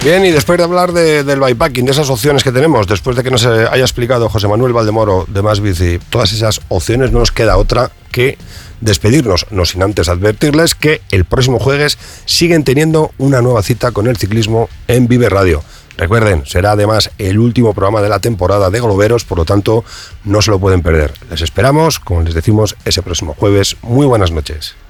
Bien, y después de hablar del bikepacking, de esas opciones que tenemos, después de que nos haya explicado José Manuel Valdemoro de Más Bici, todas esas opciones, no nos queda otra que despedirnos, no sin antes advertirles que el próximo jueves siguen teniendo una nueva cita con el ciclismo en Vive Radio. Recuerden, será además el último programa de la temporada de Globeros, por lo tanto no se lo pueden perder. Les esperamos, como les decimos, ese próximo jueves. Muy buenas noches.